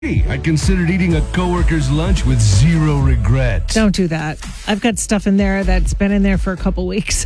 I considered eating a coworker's lunch with zero regret. Don't do that. I've got stuff in there that's been in there for a couple weeks.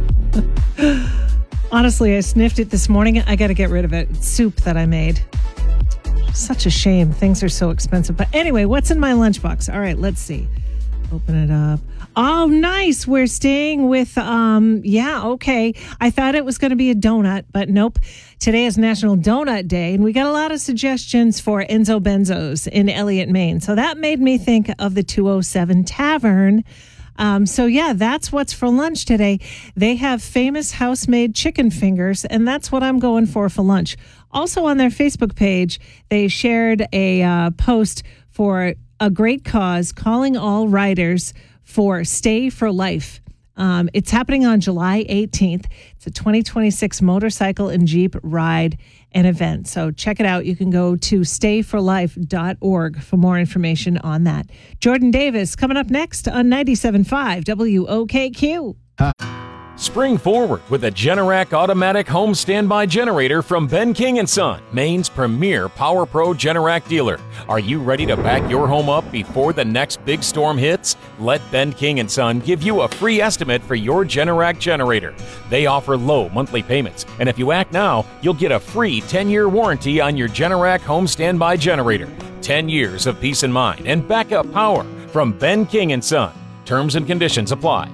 Honestly, I sniffed it this morning. I got to get rid of it. It's soup that I made. Such a shame. Things are so expensive. But anyway, what's in my lunchbox? All right, let's see. Open it up. Oh, nice. We're staying with, okay. I thought it was going to be a donut, but nope. Today is National Donut Day, and we got a lot of suggestions for Enzo Benzos in Elliott, Maine. So that made me think of the 207 Tavern. That's what's for lunch today. They have famous house-made chicken fingers, and that's what I'm going for lunch. Also on their Facebook page, they shared a post for a great cause, calling all riders for Stay for Life. It's happening on July 18th. It's a 2026 motorcycle and Jeep ride and event. So check it out. You can go to stayforlife.org for more information on that. Jordan Davis coming up next on 97.5 WOKQ. Spring forward with a Generac automatic home standby generator from Ben King & Son, Maine's premier Power Pro Generac dealer. Are you ready to back your home up before the next big storm hits? Let Ben King & Son give you a free estimate for your Generac generator. They offer low monthly payments, and if you act now, you'll get a free 10-year warranty on your Generac home standby generator. 10 years of peace of mind and backup power from Ben King & Son. Terms and conditions apply.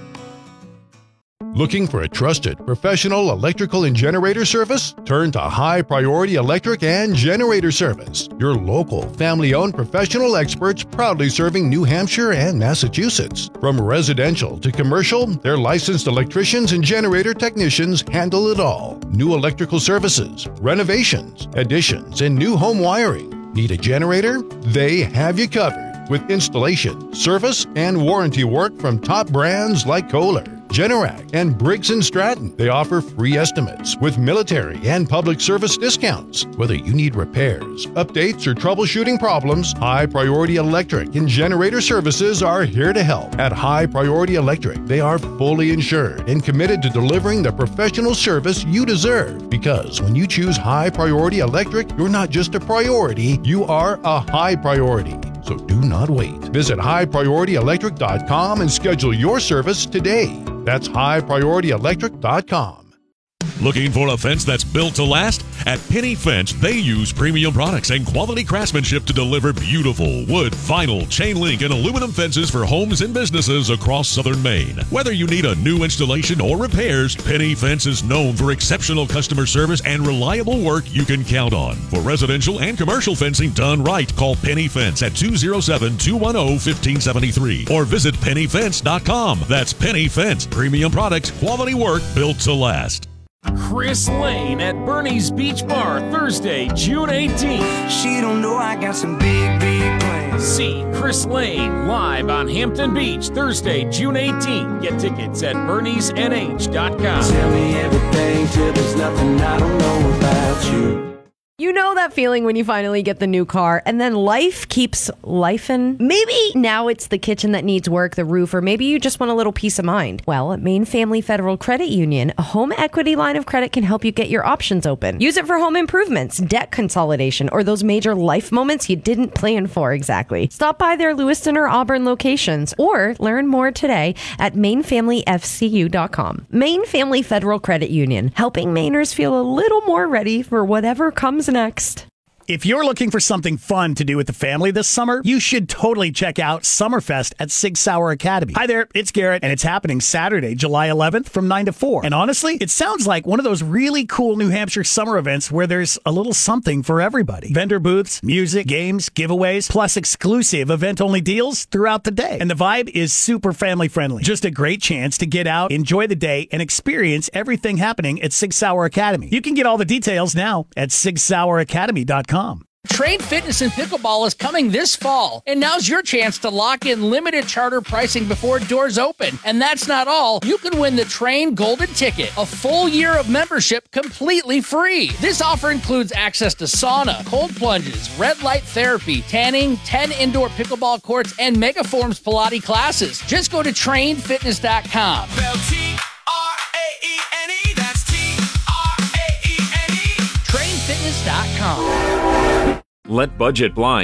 Looking for a trusted, professional electrical and generator service? Turn to High Priority Electric and Generator Service, your local, family-owned professional experts proudly serving New Hampshire and Massachusetts. From residential to commercial, their licensed electricians and generator technicians handle it all. New electrical services, renovations, additions, and new home wiring. Need a generator? They have you covered with installation, service, and warranty work from top brands like Kohler, Generac, and Briggs & Stratton. They offer free estimates with military and public service discounts. Whether you need repairs, updates, or troubleshooting problems, High Priority Electric and Generator Services are here to help. At High Priority Electric, they are fully insured and committed to delivering the professional service you deserve. Because when you choose High Priority Electric, you're not just a priority, you are a high priority. So do not wait. Visit highpriorityelectric.com and schedule your service today. That's highpriorityelectric.com. Looking for a fence that's built to last? At Penny Fence, they use premium products and quality craftsmanship to deliver beautiful wood, vinyl, chain link, and aluminum fences for homes and businesses across southern Maine. Whether you need a new installation or repairs, Penny Fence is known for exceptional customer service and reliable work you can count on. For residential and commercial fencing done right, call Penny Fence at 207-210-1573 or visit pennyfence.com. That's Penny Fence. Premium products, quality work built to last. Chris Lane at Bernie's Beach Bar, Thursday, June 18th. She don't know I got some big, big plans. See Chris Lane live on Hampton Beach, Thursday, June 18th. Get tickets at berniesnh.com. Tell me everything till there's nothing I don't know about you. You know that feeling when you finally get the new car and then life keeps lifing? Maybe now it's the kitchen that needs work, the roof, or maybe you just want a little peace of mind. Well, at Maine Family Federal Credit Union, a home equity line of credit can help you get your options open. Use it for home improvements, debt consolidation, or those major life moments you didn't plan for exactly. Stop by their Lewiston or Auburn locations or learn more today at mainfamilyfcu.com. Maine Family Federal Credit Union, helping Mainers feel a little more ready for whatever comes next. If you're looking for something fun to do with the family this summer, you should totally check out Summerfest at Sig Sauer Academy. Hi there, it's Garrett, and it's happening Saturday, July 11th from 9 to 4. And honestly, it sounds like one of those really cool New Hampshire summer events where there's a little something for everybody. Vendor booths, music, games, giveaways, plus exclusive event-only deals throughout the day. And the vibe is super family-friendly. Just a great chance to get out, enjoy the day, and experience everything happening at Sig Sauer Academy. You can get all the details now at sigsaueracademy.com. Trade Fitness and Pickleball is coming this fall, and now's your chance to lock in limited charter pricing before doors open. And that's not all. You can win the Train Golden Ticket, a full year of membership completely free. This offer includes access to sauna, cold plunges, red light therapy, tanning, 10 indoor pickleball courts, and Megaforms Pilates classes. Just go to trainfitness.com. T-R-A-E-N-E, that's T-R-A-E-N-E. trainfitness.com. Let Budget Blinds